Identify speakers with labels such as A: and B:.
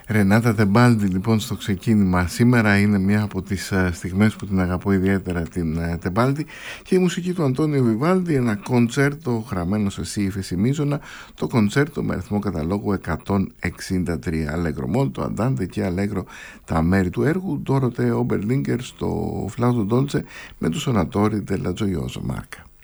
A: Ρενάτα Τεμπάλντι λοιπόν στο ξεκίνημα. Σήμερα είναι μια από τις στιγμές που την αγαπώ ιδιαίτερα την Τεμπάλντι, και η μουσική του Αντώνιο Βιβάλντι, ένα κοντσέρτο γραμμένο σε σι ύφεση μείζωνα, το κοντσέρτο με αριθμό καταλόγου 163. Αλέγκρο μόλτο, αντάντε και αλέγκρο τα μέρη του έργου. Ντόροτε Όμπερλίνγκερ στο φλάουτο ντόλτσε με του Σονατόρι della Gioiosa Marca.